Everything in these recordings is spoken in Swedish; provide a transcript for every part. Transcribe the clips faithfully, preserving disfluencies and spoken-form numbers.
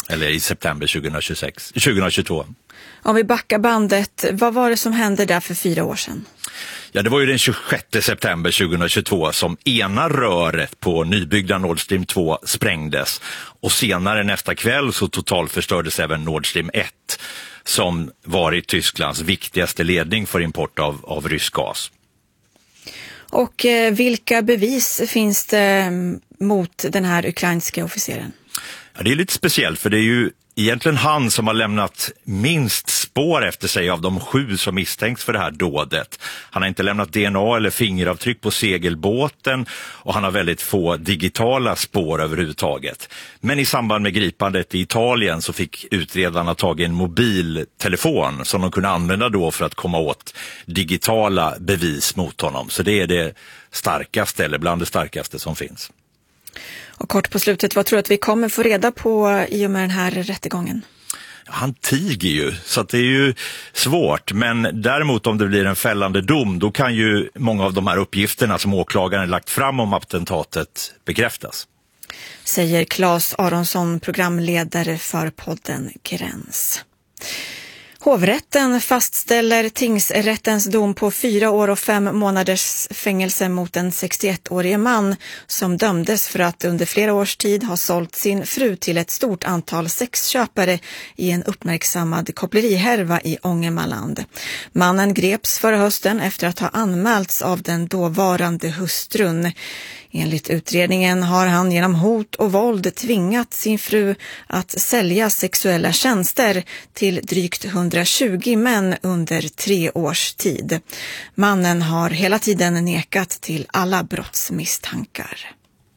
Eller i september tjugohundratjugosex, tjugohundratjugotvå. Om vi backar bandet, vad var det som hände där för fyra år sedan? Ja, det var ju den tjugosjätte september tjugohundratjugotvå som ena röret på nybyggda Nord Stream två sprängdes. Och senare nästa kväll så totalförstördes även Nord Stream ett som varit Tysklands viktigaste ledning för import av, av rysk gas. Och eh, vilka bevis finns det mot den här ukrainska officeren? Ja, det är lite speciellt för det är ju egentligen han som har lämnat minst spår efter sig av de sju som misstänks för det här dådet. Han har inte lämnat D N A eller fingeravtryck på segelbåten och han har väldigt få digitala spår överhuvudtaget. Men i samband med gripandet i Italien så fick utredarna tag i en mobiltelefon som de kunde använda då för att komma åt digitala bevis mot honom. Så det är det starkaste eller bland det starkaste som finns. Och kort på slutet, vad tror du att vi kommer få reda på i och med den här rättegången? Han tiger ju, så att det är ju svårt. Men däremot om det blir en fällande dom, då kan ju många av de här uppgifterna som åklagaren lagt fram om attentatet bekräftas. Säger Claes Aronsson, programledare för podden Gräns. Hovrätten fastställer tingsrättens dom på fyra år och fem månaders fängelse mot en sextioettårig man som dömdes för att under flera års tid ha sålt sin fru till ett stort antal sexköpare i en uppmärksammad kopplerihärva i Ångermanland. Mannen greps förra hösten efter att ha anmälts av den dåvarande hustrun. Enligt utredningen har han genom hot och våld tvingat sin fru att sälja sexuella tjänster till drygt hundratjugo män under tre års tid. Mannen har hela tiden nekat till alla brottsmisstankar.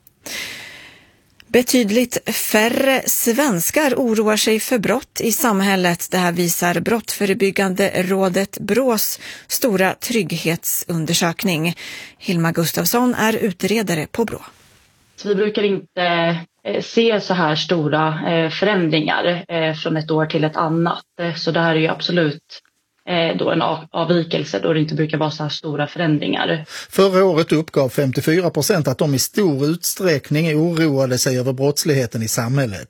Betydligt färre svenskar oroar sig för brott i samhället. Det här visar Brottsförebyggande rådet Brås stora trygghetsundersökning. Hilma Gustafsson är utredare på Brå. Vi brukar inte se så här stora förändringar från ett år till ett annat. Så det här är ju absolut då en avvikelse då det inte brukar vara så här stora förändringar. Förra året uppgav femtiofyra procent att de i stor utsträckning oroade sig över brottsligheten i samhället.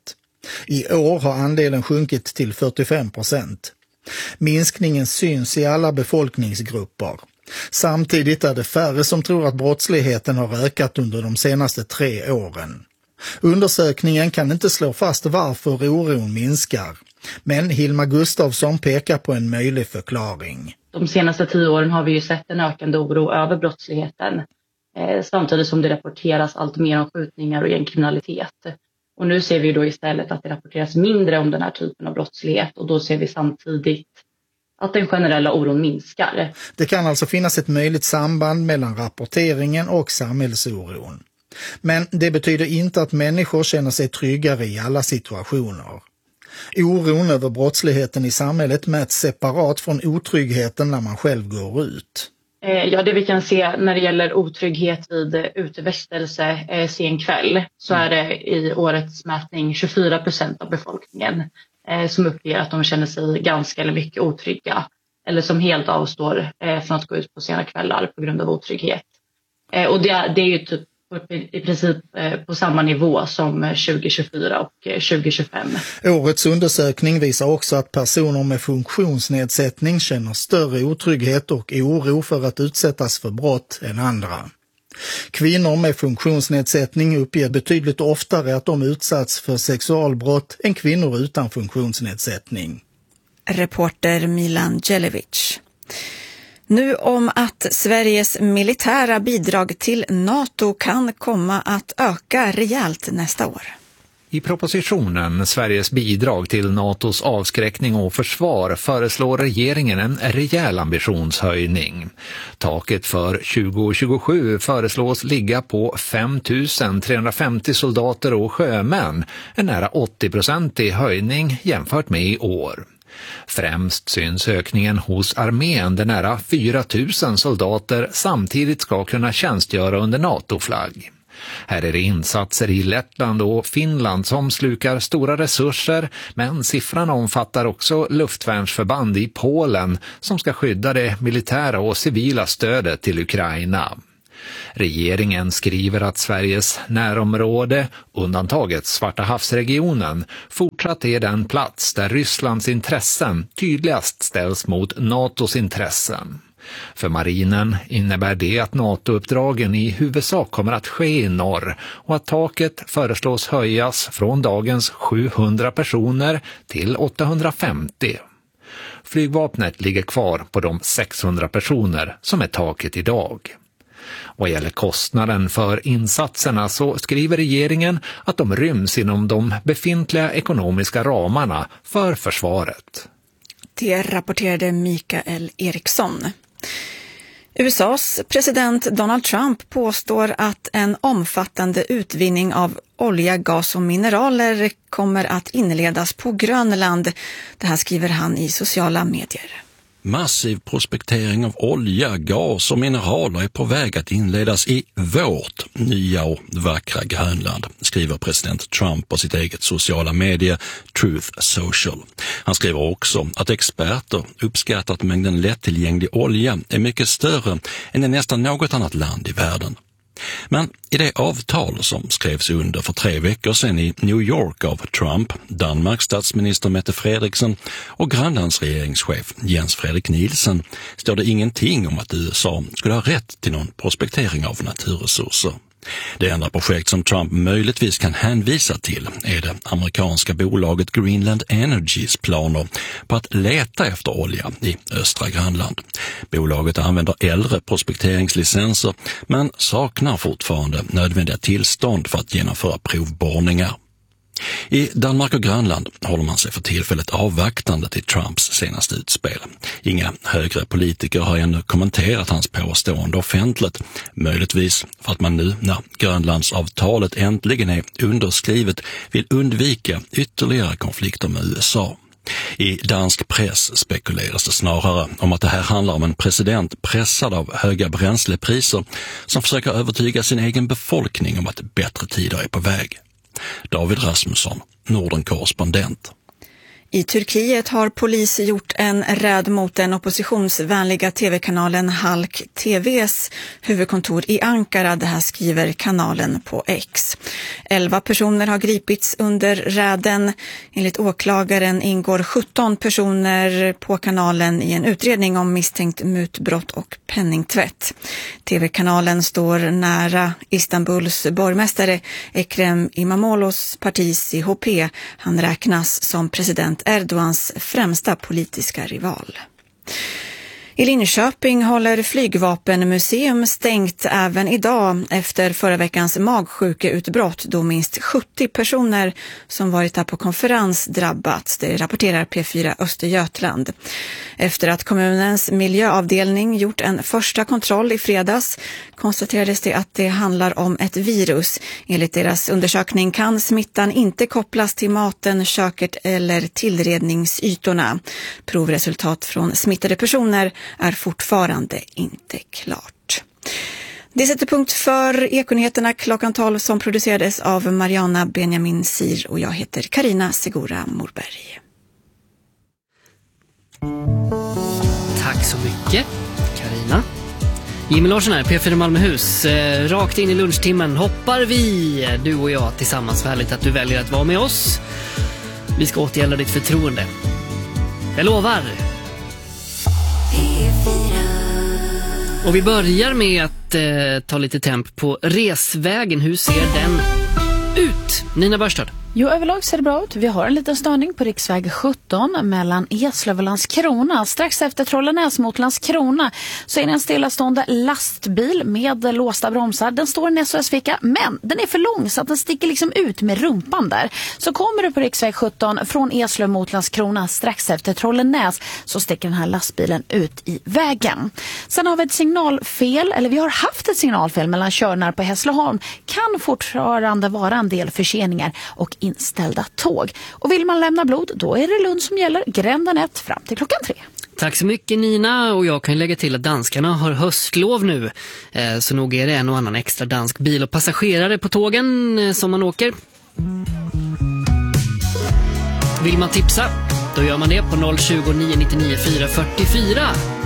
I år har andelen sjunkit till fyrtiofem procent. Minskningen syns i alla befolkningsgrupper. Samtidigt är det färre som tror att brottsligheten har ökat under de senaste tre åren. Undersökningen kan inte slå fast varför oron minskar. Men Hilma Gustafsson pekar på en möjlig förklaring. De senaste tio åren har vi ju sett en ökande oro över brottsligheten. Eh, samtidigt som det rapporteras allt mer om skjutningar och gängkriminalitet. Och nu ser vi då istället att det rapporteras mindre om den här typen av brottslighet. Och då ser vi samtidigt att den generella oron minskar. Det kan alltså finnas ett möjligt samband mellan rapporteringen och samhällsoron. Men det betyder inte att människor känner sig tryggare i alla situationer. Oron över brottsligheten i samhället mäts separat från otryggheten när man själv går ut. Ja, det vi kan se när det gäller otrygghet vid utevistelse eh, sen kväll så är det i årets mätning tjugofyra procent av befolkningen eh, som uppger att de känner sig ganska eller mycket otrygga eller som helt avstår eh, från att gå ut på sena kvällar på grund av otrygghet. Eh, och det, det är ju typ i princip på samma nivå som tjugohundratjugofyra och tjugohundratjugofem. Årets undersökning visar också att personer med funktionsnedsättning känner större otrygghet och oro för att utsättas för brott än andra. Kvinnor med funktionsnedsättning uppger betydligt oftare att de utsatts för sexualbrott än kvinnor utan funktionsnedsättning. Reporter Milan Djelevic. Nu om att Sveriges militära bidrag till NATO kan komma att öka rejält nästa år. I propositionen Sveriges bidrag till NATOs avskräckning och försvar föreslår regeringen en rejäl ambitionshöjning. Taket för tjugo tjugosju föreslås ligga på fem tusen trehundrafemtio soldater och sjömän, en nära åttio-procentig höjning jämfört med i år. Främst syns ökningen hos armén där nära fyra tusen soldater samtidigt ska kunna tjänstgöra under NATO-flagg. Här är det insatser i Lettland och Finland som slukar stora resurser, men siffran omfattar också luftvärnsförband i Polen som ska skydda det militära och civila stödet till Ukraina. Regeringen skriver att Sveriges närområde, undantaget Svarta havsregionen, fortsatt är den plats där Rysslands intressen tydligast ställs mot NATOs intressen. För marinen innebär det att NATO-uppdragen i huvudsak kommer att ske i norr och att taket föreslås höjas från dagens sjuhundra personer till åttahundrafemtio. Flygvapnet ligger kvar på de sexhundra personer som är taket idag. Vad gäller kostnaden för insatserna så skriver regeringen att de ryms inom de befintliga ekonomiska ramarna för försvaret. Det rapporterade Mikael Eriksson. U S A:s president Donald Trump påstår att en omfattande utvinning av olja, gas och mineraler kommer att inledas på Grönland. Det här skriver han i sociala medier. Massiv prospektering av olja, gas och mineraler är på väg att inledas i vårt nya och vackra Grönland, skriver president Trump på sitt eget sociala medie Truth Social. Han skriver också att experter uppskattar att mängden lättillgänglig olja är mycket större än i nästan något annat land i världen. Men i det avtal som skrevs under för tre veckor sedan i New York av Trump, Danmarks statsminister Mette Frederiksen och Grönlands regeringschef Jens Frederik Nielsen står det ingenting om att U S A skulle ha rätt till någon prospektering av naturresurser. Det enda projekt som Trump möjligtvis kan hänvisa till är det amerikanska bolaget Greenland Energys planer på att leta efter olja i östra Grönland. Bolaget använder äldre prospekteringslicenser men saknar fortfarande nödvändiga tillstånd för att genomföra provborrningar. I Danmark och Grönland håller man sig för tillfället avvaktande till Trumps senaste utspel. Inga högre politiker har ännu kommenterat hans påstående offentligt, möjligtvis för att man nu när Grönlandsavtalet äntligen är underskrivet vill undvika ytterligare konflikter med U S A. I dansk press spekuleras det snarare om att det här handlar om en president pressad av höga bränslepriser som försöker övertyga sin egen befolkning om att bättre tider är på väg. David Rasmusson, Norden-korrespondent. I Turkiet har polis gjort en räd mot den oppositionsvänliga tv-kanalen Halk T V:s huvudkontor i Ankara. Det här skriver kanalen på X. Elva personer har gripits under räden. Enligt åklagaren ingår sjutton personer på kanalen i en utredning om misstänkt mutbrott och penningtvätt. Tv-kanalen står nära Istanbuls borgmästare Ekrem İmamoğlu's parti C H P. Han räknas som president Erdogans främsta politiska rival. I Linköping håller Flygvapenmuseum stängt även idag efter förra veckans magsjukeutbrott då minst sjuttio personer som varit där på konferens drabbats. Det rapporterar P fyra Östergötland. Efter att kommunens miljöavdelning gjort en första kontroll i fredags konstaterades det att det handlar om ett virus. Enligt deras undersökning kan smittan inte kopplas till maten, köket eller tillredningsytorna. Provresultat från smittade personer är fortfarande inte klart. Det sätter punkt för Ekonyheterna klockan tolv som producerades av Mariana Benjamin Sir och jag heter Karina Segura Morberg. Tack så mycket, Karina. Jimmy Larsson här, P fyra Malmöhus. Eh, rakt in i lunchtimmen hoppar vi, du och jag tillsammans. Härligt att du väljer att vara med oss. Vi ska återgälda ditt förtroende. Jag lovar. Och vi börjar med att eh, ta lite temp på resvägen. Hur ser den ut? Nina Börstad. Jo, överlag ser det bra ut. Vi har en liten störning på riksväg sjutton mellan Eslöv och Landskrona. Strax efter Trollenäs mot Landskrona så är det en stillastående lastbil med låsta bromsar. Den står i en S O S-ficka, men den är för lång så att den sticker liksom ut med rumpan där. Så kommer du på riksväg sjutton från Eslöv mot Landskrona strax efter Trollenäs så sticker den här lastbilen ut i vägen. Sen har vi ett signalfel, eller vi har haft ett signalfel mellan Körnar på Hässleholm. Kan fortfarande vara en del förseningar och inställda tåg. Och vill man lämna blod, då är det Lund som gäller, Gränden ett fram till klockan tre. Tack så mycket Nina, och jag kan lägga till att danskarna har höstlov nu. Eh, så nog är det en och annan extra dansk bil och passagerare på tågen eh, som man åker. Vill man tipsa, då gör man det på noll tjugo, nio nio nio, fyra fyra fyra.